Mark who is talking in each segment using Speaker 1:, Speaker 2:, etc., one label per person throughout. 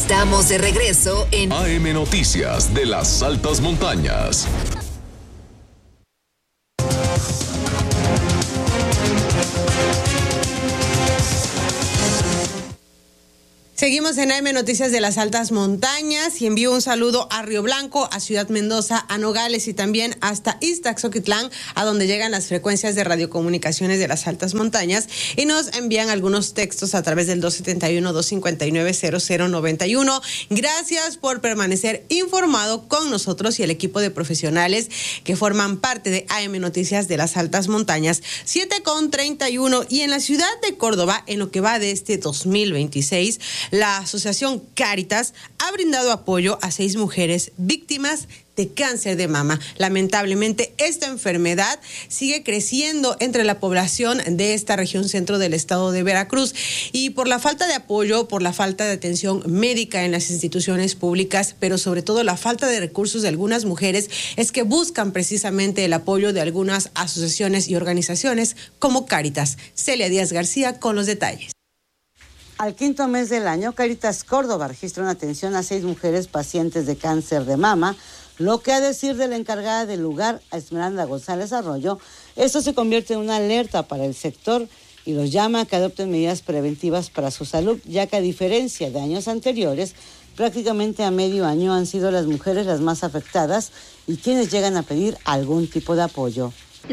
Speaker 1: Estamos de regreso en
Speaker 2: AM Noticias de las Altas Montañas.
Speaker 3: Seguimos en AM Noticias de las Altas Montañas y envío un saludo a Río Blanco, a Ciudad Mendoza, a Nogales y también hasta Ixtaxoquitlán, a donde llegan las frecuencias de radiocomunicaciones de las Altas Montañas, y nos envían algunos textos a través del 271-259-0091. Gracias por permanecer informado con nosotros y el equipo de profesionales que forman parte de AM Noticias de las Altas Montañas. 7:31, y en la ciudad de Córdoba, en lo que va de este 2026, la Asociación Cáritas ha brindado apoyo a 6 mujeres víctimas de cáncer de mama. Lamentablemente, esta enfermedad sigue creciendo entre la población de esta región centro del estado de Veracruz, y por la falta de apoyo, por la falta de atención médica en las instituciones públicas, pero sobre todo la falta de recursos de algunas mujeres, es que buscan precisamente el apoyo de algunas asociaciones y organizaciones como Cáritas. Celia Díaz García con los detalles.
Speaker 4: Al quinto mes del año, Cáritas Córdoba registra una atención a 6 mujeres pacientes de cáncer de mama, lo que, a decir de la encargada del lugar, a Esmeralda González Arroyo, esto se convierte en una alerta para el sector y los llama a que adopten medidas preventivas para su salud, ya que, a diferencia de años anteriores, prácticamente a medio año han sido las mujeres las más afectadas y quienes llegan a pedir algún tipo de apoyo.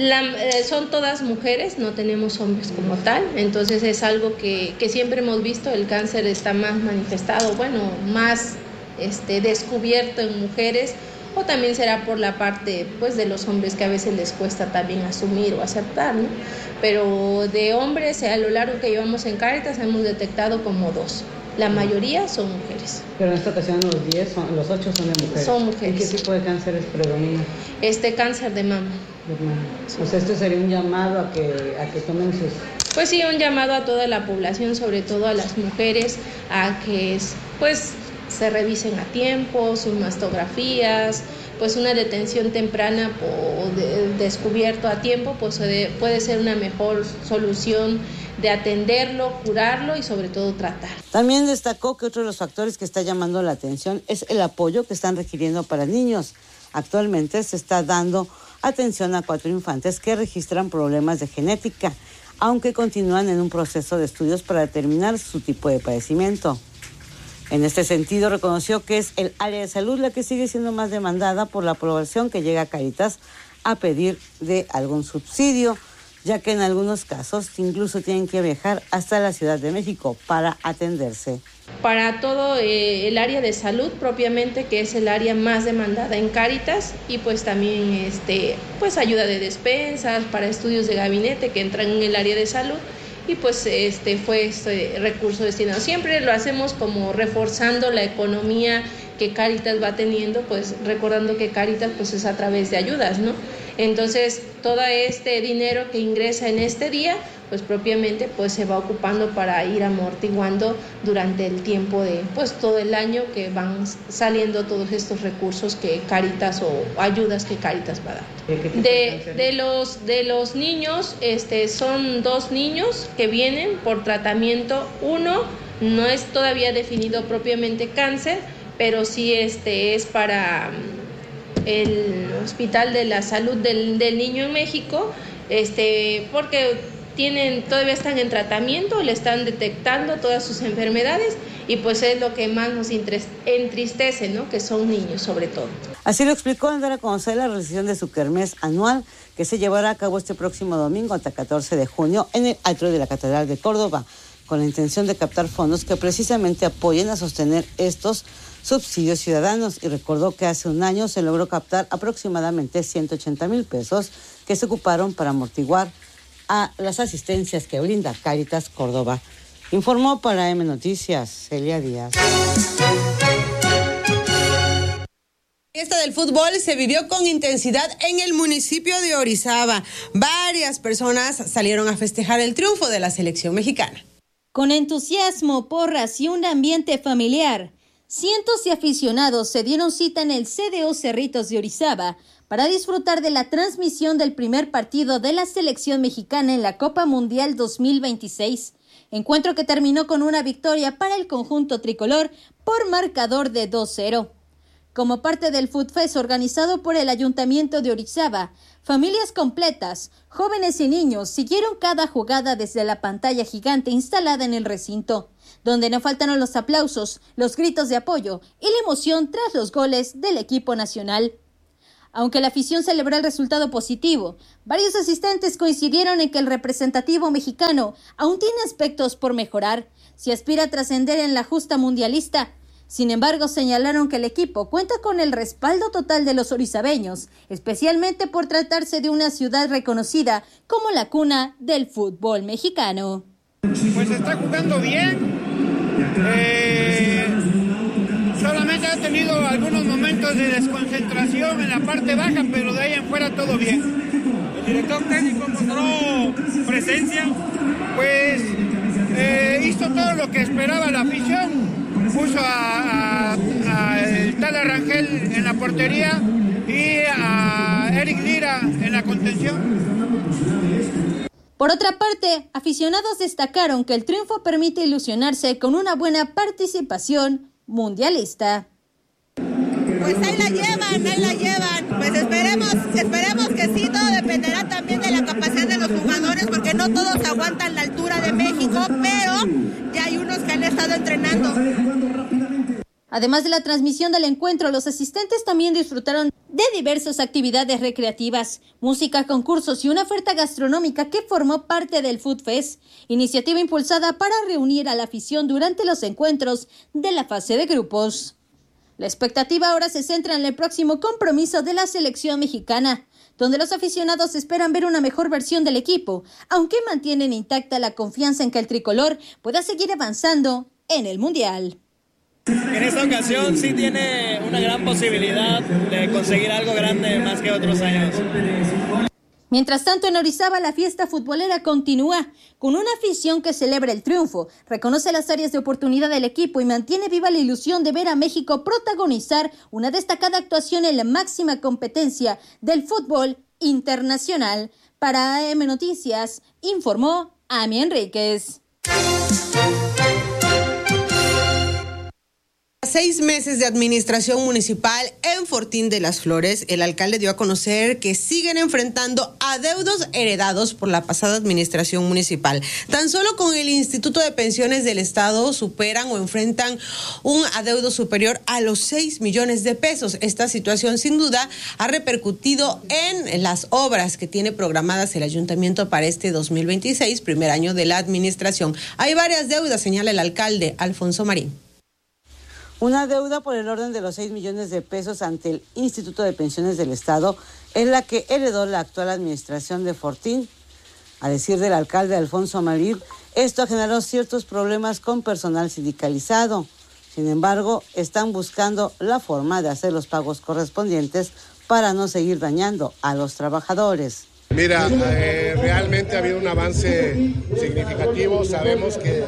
Speaker 5: Son todas mujeres, no tenemos hombres como tal, entonces es algo que siempre hemos visto. El cáncer está más manifestado, más descubierto en mujeres, o también será por la parte pues de los hombres, que a veces les cuesta también asumir o aceptar, ¿no? Pero de hombres, a lo largo que llevamos en Cáritas, hemos detectado como 2. La mayoría son mujeres.
Speaker 4: Pero en esta ocasión los 8 son de mujeres.
Speaker 5: Son mujeres.
Speaker 4: ¿Y qué tipo de cánceres predomina?
Speaker 5: Cáncer de mama.
Speaker 4: Sí. O sea, esto sería un llamado a que tomen sus...
Speaker 5: Pues sí, un llamado a toda la población, sobre todo a las mujeres, a que pues se revisen a tiempo sus mastografías, pues una detención temprana o descubierto a tiempo, pues puede ser una mejor solución de atenderlo, curarlo y sobre todo tratar.
Speaker 4: También destacó que otro de los factores que está llamando la atención es el apoyo que están requiriendo para niños. Actualmente se está dando atención a 4 infantes que registran problemas de genética, aunque continúan en un proceso de estudios para determinar su tipo de padecimiento. En este sentido, reconoció que es el área de salud la que sigue siendo más demandada por la población que llega a Cáritas a pedir de algún subsidio, ya que en algunos casos incluso tienen que viajar hasta la Ciudad de México para atenderse.
Speaker 5: Para todo el área de salud propiamente, que es el área más demandada en Cáritas, y pues también pues ayuda de despensas para estudios de gabinete que entran en el área de salud, y pues fue este recurso destinado. Siempre lo hacemos como reforzando la economía que Cáritas va teniendo, pues recordando que Cáritas pues es a través de ayudas, ¿no? Entonces, todo este dinero que ingresa en este día, pues propiamente pues se va ocupando para ir amortiguando durante el tiempo de pues todo el año que van saliendo todos estos recursos que Cáritas o ayudas que Cáritas va a dar. De los niños, son 2 niños que vienen por tratamiento. Uno no es todavía definido propiamente cáncer, pero sí es para el Hospital de la Salud del Niño en México, porque todavía están en tratamiento, le están detectando todas sus enfermedades, y pues es lo que más nos entristece, ¿no? Que son niños sobre todo.
Speaker 4: Así lo explicó al dar a conocer la realización de su kermés anual, que se llevará a cabo este próximo domingo hasta 14 de junio en el atrio de la Catedral de Córdoba, con la intención de captar fondos que precisamente apoyen a sostener estos subsidios ciudadanos, y recordó que hace un año se logró captar aproximadamente 180,000 pesos que se ocuparon para amortiguar a las asistencias que brinda Cáritas Córdoba. Informó para AM Noticias, Celia Díaz.
Speaker 3: La fiesta del fútbol se vivió con intensidad en el municipio de Orizaba. Varias personas salieron a festejar el triunfo de la selección mexicana.
Speaker 6: Con entusiasmo, porras y un ambiente familiar, cientos de aficionados se dieron cita en el CDO Cerritos de Orizaba para disfrutar de la transmisión del primer partido de la selección mexicana en la Copa Mundial 2026. encuentro que terminó con una victoria para el conjunto tricolor por marcador de 2-0. Como parte del Food Fest organizado por el Ayuntamiento de Orizaba, familias completas, jóvenes y niños siguieron cada jugada desde la pantalla gigante instalada en el recinto, donde no faltaron los aplausos, los gritos de apoyo y la emoción tras los goles del equipo nacional. Aunque la afición celebró el resultado positivo, varios asistentes coincidieron en que el representativo mexicano aún tiene aspectos por mejorar si aspira a trascender en la justa mundialista. Sin embargo, señalaron que el equipo cuenta con el respaldo total de los orizabeños, especialmente por tratarse de una ciudad reconocida como la cuna del fútbol mexicano.
Speaker 7: Pues está jugando bien. Solamente ha tenido algunos momentos de desconcentración en la parte baja, pero de ahí en fuera todo bien. El director técnico mostró presencia, pues hizo todo lo que esperaba la afición. Puso a el tal Arrangel en la portería y a Eric Lira en la contención.
Speaker 6: Por otra parte, aficionados destacaron que el triunfo permite ilusionarse con una buena participación mundialista.
Speaker 8: Pues ahí la llevan. Pues esperemos que sí, todo dependerá también de la capacidad de los jugadores, porque no todos aguantan la altura de México, pero ya hay unos que han estado entrenando.
Speaker 6: Además de la transmisión del encuentro, los asistentes también disfrutaron de diversas actividades recreativas, música, concursos y una oferta gastronómica que formó parte del Food Fest, iniciativa impulsada para reunir a la afición durante los encuentros de la fase de grupos. La expectativa ahora se centra en el próximo compromiso de la selección mexicana, donde los aficionados esperan ver una mejor versión del equipo, aunque mantienen intacta la confianza en que el tricolor pueda seguir avanzando en el Mundial.
Speaker 9: En esta ocasión sí tiene una gran posibilidad de conseguir algo grande más que otros años.
Speaker 6: Mientras tanto, en Orizaba la fiesta futbolera continúa, con una afición que celebra el triunfo, reconoce las áreas de oportunidad del equipo y mantiene viva la ilusión de ver a México protagonizar una destacada actuación en la máxima competencia del fútbol internacional. Para AM Noticias, informó Ami Enríquez.
Speaker 3: 6 meses de administración municipal en Fortín de las Flores, el alcalde dio a conocer que siguen enfrentando adeudos heredados por la pasada administración municipal. Tan solo con el Instituto de Pensiones del Estado superan o enfrentan un adeudo superior a los 6 millones de pesos. Esta situación sin duda ha repercutido en las obras que tiene programadas el ayuntamiento para este 2026, primer año de la administración. Hay varias deudas, señala el alcalde Alfonso Marín.
Speaker 4: Una deuda por el orden de los 6 millones de pesos ante el Instituto de Pensiones del Estado es la que heredó la actual administración de Fortín. A decir del alcalde Alfonso Marín, esto generó ciertos problemas con personal sindicalizado. Sin embargo, están buscando la forma de hacer los pagos correspondientes para no seguir dañando a los trabajadores.
Speaker 10: Mira, realmente ha habido un avance significativo. Sabemos que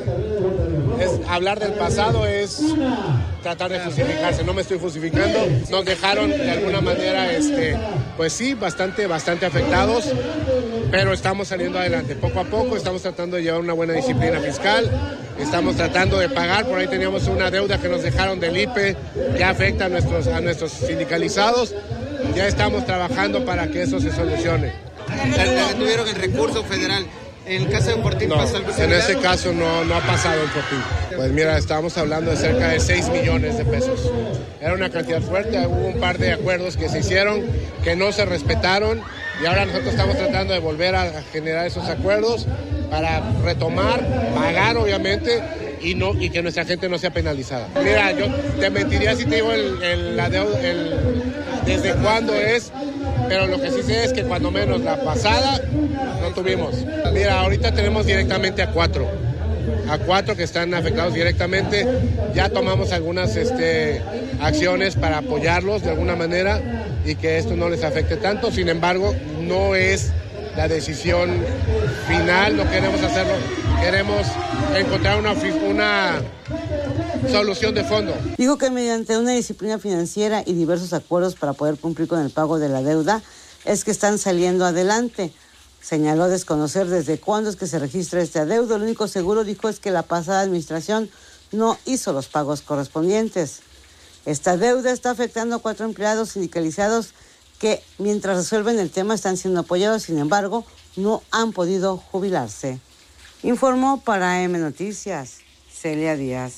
Speaker 10: hablar del pasado es tratar de justificarse. No me estoy justificando. Nos dejaron de alguna manera, pues sí, bastante afectados, pero estamos saliendo adelante. Poco a poco estamos tratando de llevar una buena disciplina fiscal. Estamos tratando de pagar. Por ahí teníamos una deuda que nos dejaron del IPE que afecta a nuestros sindicalizados. Ya estamos trabajando para que eso se solucione.
Speaker 11: Tuvieron el recurso federal. En el caso de Fortín
Speaker 10: no,
Speaker 11: pasó algo similar.
Speaker 10: En ese caso no ha pasado en Fortín. Pues mira, estábamos hablando de cerca de 6 millones de pesos. Era una cantidad fuerte, hubo un par de acuerdos que se hicieron, que no se respetaron, y ahora nosotros estamos tratando de volver a generar esos acuerdos para retomar, pagar obviamente, y que nuestra gente no sea penalizada. Mira, yo te mentiría si te digo la deuda, desde cuándo es, pero lo que sí sé es que cuando menos la pasada no tuvimos. Mira, ahorita tenemos directamente a cuatro que están afectados directamente. Ya tomamos algunas acciones para apoyarlos de alguna manera y que esto no les afecte tanto. Sin embargo, no es la decisión final, no queremos hacerlo. Queremos encontrar una solución de fondo.
Speaker 4: Dijo que mediante una disciplina financiera y diversos acuerdos para poder cumplir con el pago de la deuda es que están saliendo adelante. Señaló desconocer desde cuándo es que se registra este adeudo. Lo único seguro, dijo, es que la pasada administración no hizo los pagos correspondientes. Esta deuda está afectando a 4 empleados sindicalizados que, mientras resuelven el tema, están siendo apoyados. Sin embargo, no han podido jubilarse. Informó para AM Noticias, Celia Díaz.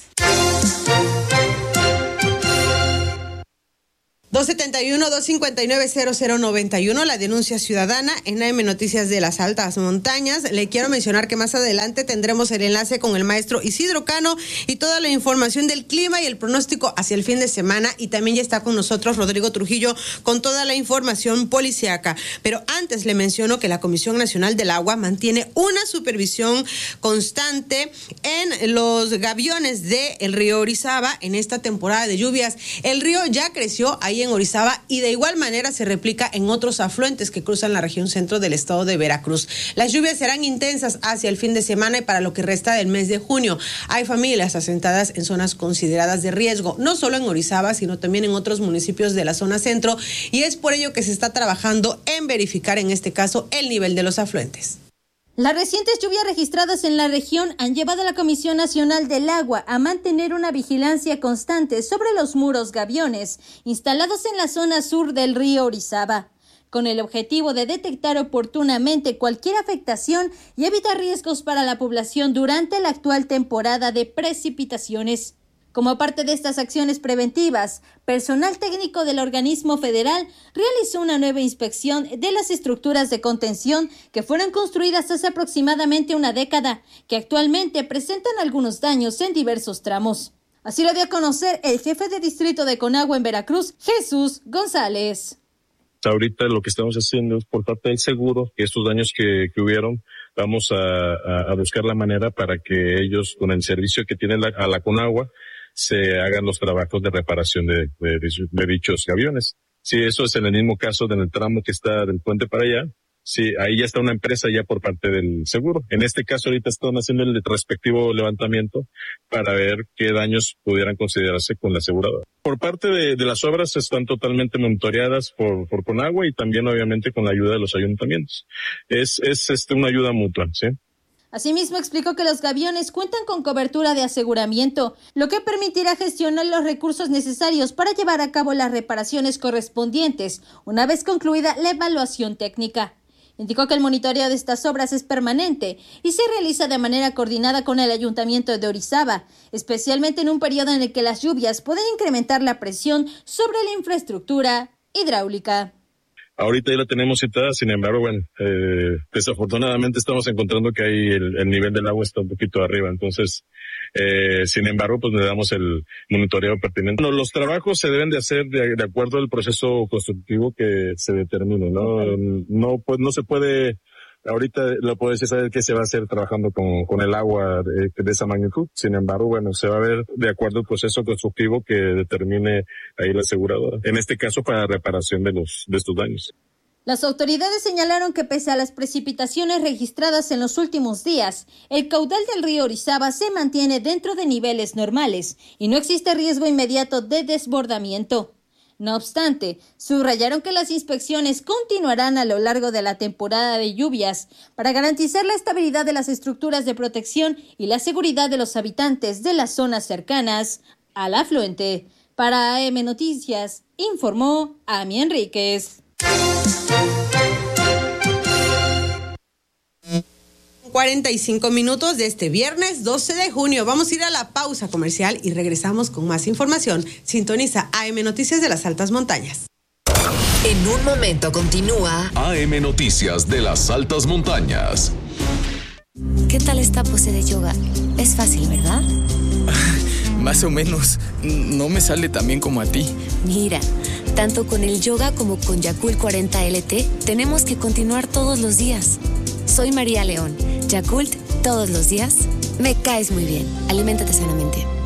Speaker 3: 271-259-0091, la denuncia ciudadana en AM Noticias de las Altas Montañas. Le quiero mencionar que más adelante tendremos el enlace con el maestro Isidro Cano y toda la información del clima y el pronóstico hacia el fin de semana. Y también ya está con nosotros Rodrigo Trujillo con toda la información policiaca. Pero antes le menciono que la Comisión Nacional del Agua mantiene una supervisión constante en los gaviones del río Orizaba en esta temporada de lluvias. El río ya creció ahí en Orizaba y de igual manera se replica en otros afluentes que cruzan la región centro del estado de Veracruz. Las lluvias serán intensas hacia el fin de semana y para lo que resta del mes de junio. Hay familias asentadas en zonas consideradas de riesgo, no solo en Orizaba, sino también en otros municipios de la zona centro, y es por ello que se está trabajando en verificar en este caso el nivel de los afluentes.
Speaker 6: Las recientes lluvias registradas en la región han llevado a la Comisión Nacional del Agua a mantener una vigilancia constante sobre los muros gaviones instalados en la zona sur del río Orizaba, con el objetivo de detectar oportunamente cualquier afectación y evitar riesgos para la población durante la actual temporada de precipitaciones. Como parte de estas acciones preventivas, personal técnico del organismo federal realizó una nueva inspección de las estructuras de contención que fueron construidas hace aproximadamente una década, que actualmente presentan algunos daños en diversos tramos. Así lo dio a conocer el jefe de distrito de Conagua en Veracruz, Jesús González.
Speaker 12: Ahorita lo que estamos haciendo es por parte del seguro, que estos daños que hubieron, vamos a buscar la manera para que ellos, con el servicio que tienen a la Conagua, se hagan los trabajos de reparación de dichos aviones. Sí, eso es en el mismo caso del tramo que está del puente para allá. Sí, ahí ya está una empresa ya por parte del seguro. En este caso ahorita están haciendo el respectivo levantamiento para ver qué daños pudieran considerarse con la aseguradora. Por parte de las obras están totalmente monitoreadas por Conagua y también obviamente con la ayuda de los ayuntamientos. Es una ayuda mutua, ¿sí?
Speaker 6: Asimismo, explicó que los gaviones cuentan con cobertura de aseguramiento, lo que permitirá gestionar los recursos necesarios para llevar a cabo las reparaciones correspondientes, una vez concluida la evaluación técnica. Indicó que el monitoreo de estas obras es permanente y se realiza de manera coordinada con el Ayuntamiento de Orizaba, especialmente en un periodo en el que las lluvias pueden incrementar la presión sobre la infraestructura hidráulica.
Speaker 12: Ahorita ya la tenemos citada, sin embargo, desafortunadamente estamos encontrando que ahí el nivel del agua está un poquito arriba, entonces, sin embargo, pues le damos el monitoreo pertinente. Bueno, los trabajos se deben de hacer de acuerdo al proceso constructivo que se determine, ¿no? No se puede, ahorita lo puedo decir, saber que se va a hacer trabajando con el agua de esa magnitud. Sin embargo, se va a ver de acuerdo al proceso constructivo que determine ahí la aseguradora. En este caso, para reparación de estos daños.
Speaker 6: Las autoridades señalaron que pese a las precipitaciones registradas en los últimos días, el caudal del río Orizaba se mantiene dentro de niveles normales y no existe riesgo inmediato de desbordamiento. No obstante, subrayaron que las inspecciones continuarán a lo largo de la temporada de lluvias para garantizar la estabilidad de las estructuras de protección y la seguridad de los habitantes de las zonas cercanas al afluente. Para AM Noticias, informó Ami Enríquez.
Speaker 3: 45 minutos de este viernes 12 de junio. Vamos a ir a la pausa comercial y regresamos con más información. Sintoniza AM Noticias de las Altas Montañas.
Speaker 1: En un momento continúa
Speaker 2: AM Noticias de las Altas Montañas.
Speaker 13: ¿Qué tal esta pose de yoga? Es fácil, ¿verdad?
Speaker 14: Más o menos. No me sale tan bien como a ti.
Speaker 13: Mira, tanto con el yoga como con Yakult 40 LT, tenemos que continuar todos los días. Soy María León. Yakult, todos los días. Me caes muy bien. Aliméntate sanamente.